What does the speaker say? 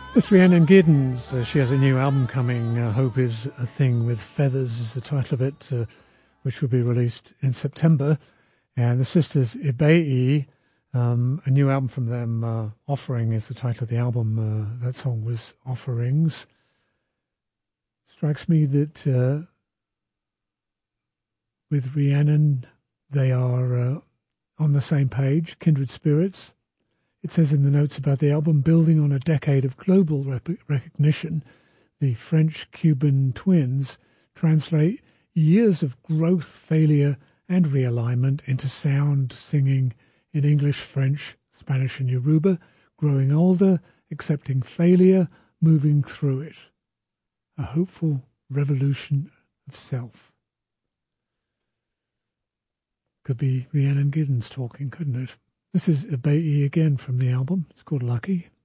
It's Rhiannon Giddens. She has a new album coming. Hope is a Thing with Feathers is the title of it, which will be released in September. And the sisters Ibei, a new album from them, Offering is the title of the album. That song was Offerings. Strikes me that with Rhiannon, they are on the same page, kindred spirits. It says in the notes about the album, building on a decade of global recognition, the French-Cuban twins translate years of growth, failure, and realignment into sound singing in English, French, Spanish, and Yoruba, growing older, accepting failure, moving through it. A hopeful revolution of self. Could be Rhiannon Giddens talking, couldn't it? This is Ibei again from the album. It's called Lucky.